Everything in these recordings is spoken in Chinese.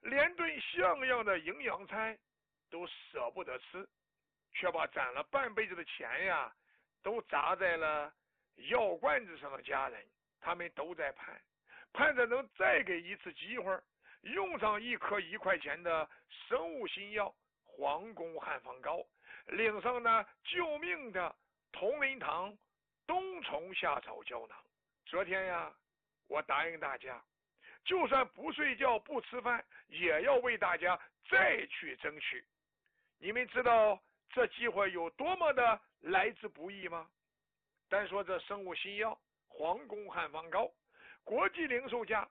连顿像样的营养菜都舍不得吃，却把攒了半辈子的钱呀都砸在了药罐子上的家人，他们都在盼着能再给一次机会，用上一颗1块钱的生物新药皇宫汉方膏，领上那救命的同仁堂冬虫夏草胶囊。昨天呀，我答应大家，就算不睡觉不吃饭，也要为大家再去争取。你们知道这机会有多么的来之不易吗？单说这生物新药皇宫汉方膏，国际零售价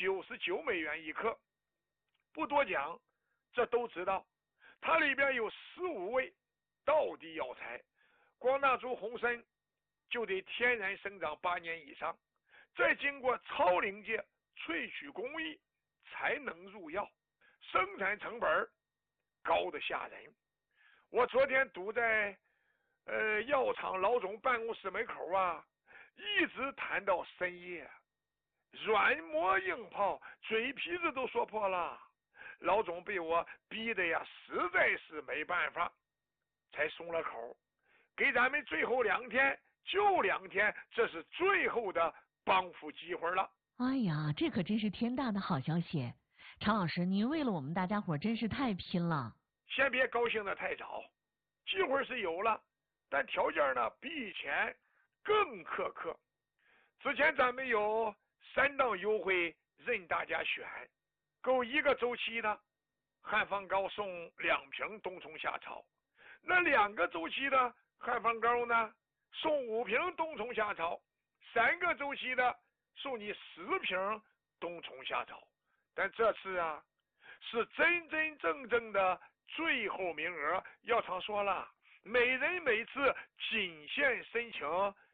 99美元一克，不多讲，这都知道。它里边有15味道地药材，光那株红参就得天然生长8年以上，再经过超临界萃取工艺才能入药，生产成本高得吓人。我昨天堵在药厂老总办公室门口啊，一直谈到深夜，软磨硬泡，嘴皮子都说破了。老总被我逼得呀，实在是没办法，才松了口，给咱们最后2天，就2天，这是最后的帮扶机会了。 哎呀，这可真是天大的好消息！常老师，您为了我们大家伙真是太拼了。 先别高兴得太早，机会是有了，但条件呢比以前更苛刻。之前咱们有3档优惠任大家选，够1个周期的汉方膏送2瓶冬虫夏草，那2个周期的汉方膏呢送5瓶冬虫夏草，3个周期的送你10瓶冬虫夏草。但这次啊是真真正正的最后名额，药厂说了，每人每次仅限申请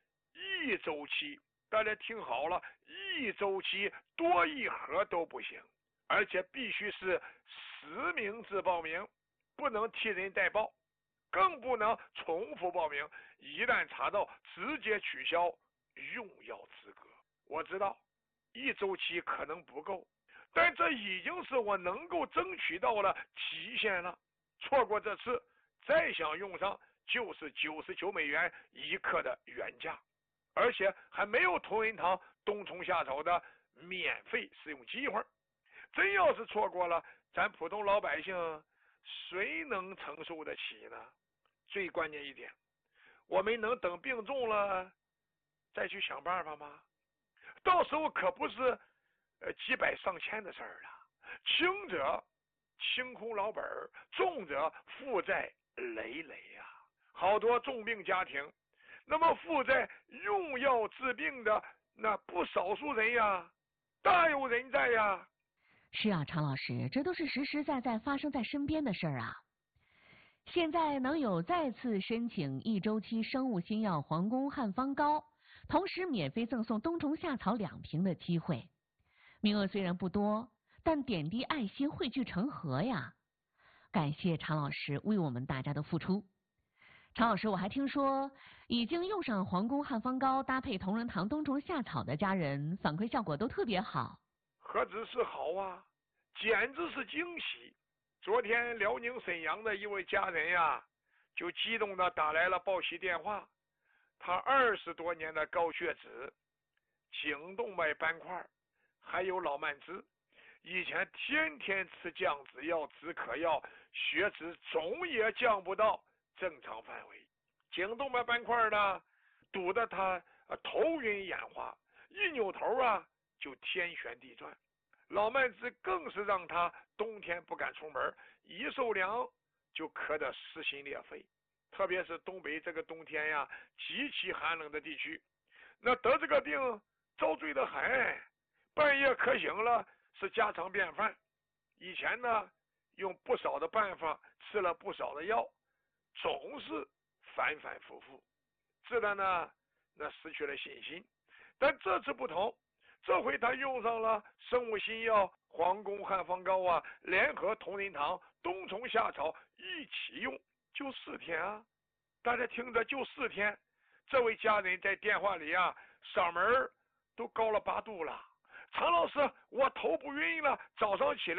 1周期。大家听好了，1周期多1盒都不行，而且必须是实名制报名，不能替人代报，更不能重复报名，一旦查到直接取消用药资格。我知道1周期可能不够，但这已经是我能够争取到了期限了，错过这次再想用上就是99美元一克的原价，而且还没有同仁堂冬虫夏草的免费使用机会。真要是错过了，咱普通老百姓谁能承受得起呢？最关键一点，我们能等病重了再去想办法吗？到时候可不是几百上千的事儿了，轻者清空老本，重者负债累累呀。好多重病家庭，那么负债用药治病的那不少数人呀，大有人在呀。 是啊，常老师，这都是实实在在发生在身边的事儿啊。现在能有再次申请1周期生物新药皇宫汉方膏，同时免费赠送冬虫夏草2瓶的机会，名额虽然不多，但点滴爱心汇聚成河呀。感谢常老师为我们大家的付出。常老师，我还听说已经用上皇宫汉方膏搭配同仁堂冬虫夏草的家人反馈效果都特别好。 何止是好啊，简直是惊喜。昨天辽宁沈阳的一位家人呀，就激动地打来了报喜电话。他20多年的高血脂、颈动脉斑块还有老慢支，以前天天吃降脂药、止渴药，血脂总也降不到正常范围。颈动脉斑块呢堵得他头晕眼花，一扭头啊就天旋地转。老慢支更是让他冬天不敢出门，一受凉就咳得撕心裂肺。特别是东北这个冬天呀，极其寒冷的地区，那得这个病遭罪的很，半夜咳醒了是家常便饭。以前呢用不少的办法，吃了不少的药，总是反反复复，治的呢那失去了信心。但这次不同，这回他用上了生物新药皇宫汉方膏啊，联合同仁堂冬虫夏草一起用，就4天啊！大家听着，就4天。这位家人在电话里啊，嗓门都高了8度了。常老师，我头不晕了，早上起来